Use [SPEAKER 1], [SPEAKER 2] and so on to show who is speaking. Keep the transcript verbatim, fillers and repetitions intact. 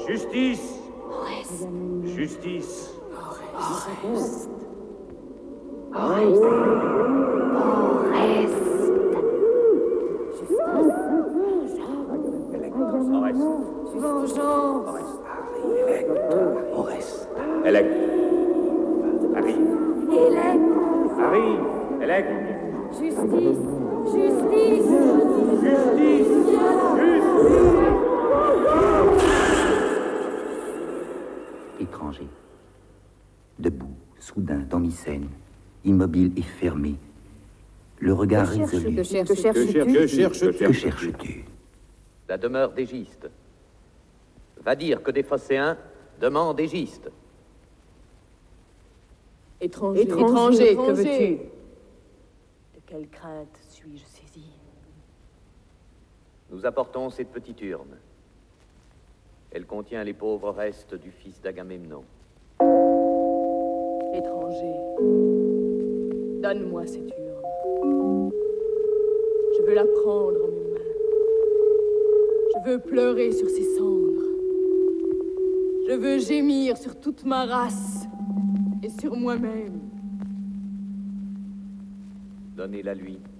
[SPEAKER 1] Justice.
[SPEAKER 2] Oreste.
[SPEAKER 1] Justice.
[SPEAKER 2] Oreste. Oreste.
[SPEAKER 1] Oreste.
[SPEAKER 2] Vengeance.
[SPEAKER 1] Oreste. Elec. Arrive.
[SPEAKER 2] Élève.
[SPEAKER 1] Arrive. Elec.
[SPEAKER 2] Justice. Justice.
[SPEAKER 1] Justice. Justice.
[SPEAKER 3] Étranger. Debout, soudain, dans mi-scène, immobile et fermé, le regard résolu.
[SPEAKER 2] Que cherches-tu?
[SPEAKER 1] Que cherches-tu?
[SPEAKER 3] Que cherches-tu?
[SPEAKER 4] La demeure d'Égiste. Va dire que des Phocéens demandent Égiste.
[SPEAKER 5] Étranger,
[SPEAKER 2] Étranger,
[SPEAKER 5] étranger, que veux-tu?
[SPEAKER 2] De quelle crainte suis-je saisi?
[SPEAKER 4] Nous apportons cette petite urne. Elle contient les pauvres restes du fils d'Agamemnon.
[SPEAKER 5] Étranger, donne-moi cette urne. Je veux la prendre en mes mains. Je veux pleurer sur ses cendres. Je veux gémir sur toute ma race et sur moi-même.
[SPEAKER 4] Donnez-la lui.